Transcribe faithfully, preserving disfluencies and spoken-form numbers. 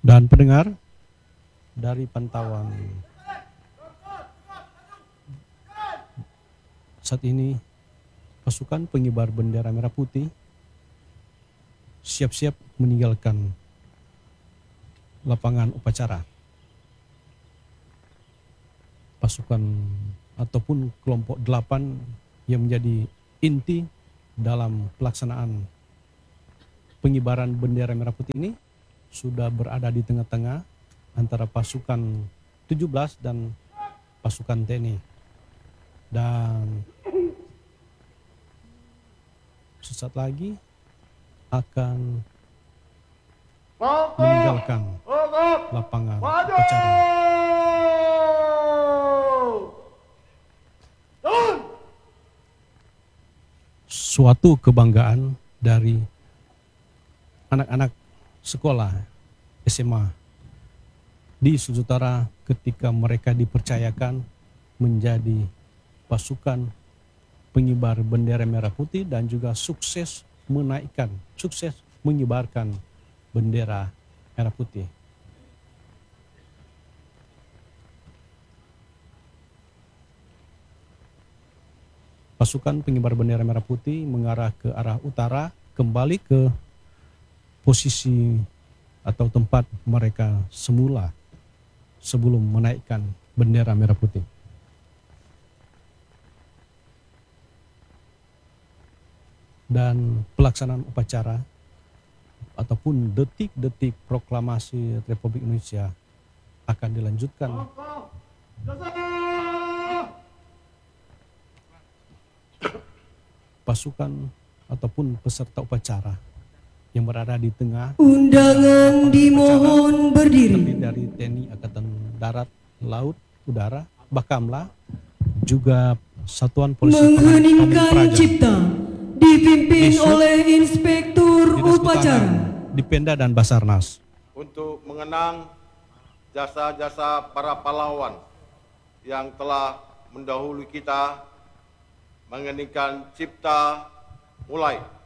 Dan pendengar, dari pantauan saat ini pasukan pengibar bendera merah putih siap-siap meninggalkan lapangan upacara. Pasukan ataupun kelompok delapan yang menjadi inti dalam pelaksanaan pengibaran bendera merah putih ini sudah berada di tengah-tengah antara pasukan tujuh belas dan pasukan T N I. Dan sesaat lagi akan meninggalkan lapangan upacara. Suatu kebanggaan dari anak-anak sekolah S M A di Sulawesi Utara ketika mereka dipercayakan menjadi pasukan pengibar bendera merah putih dan juga sukses menaikkan, sukses mengibarkan bendera merah putih. Pasukan pengibar bendera merah putih mengarah ke arah utara, kembali ke posisi atau tempat mereka semula sebelum menaikkan bendera merah putih. Dan pelaksanaan upacara ataupun detik-detik proklamasi Republik Indonesia akan dilanjutkan pasukan ataupun peserta upacara yang berada di tengah. Undangan dimohon berdiri. Terdiri dari T N I Angkatan Darat, Laut, Udara, Bakamla, juga Satuan Polisi Mengheningkan cipta dipimpin Disub, oleh Inspektur Dinas Upacara Dipenda dan Basarnas. Untuk mengenang jasa-jasa para pahlawan yang telah mendahului kita, mengheningkan cipta mulai.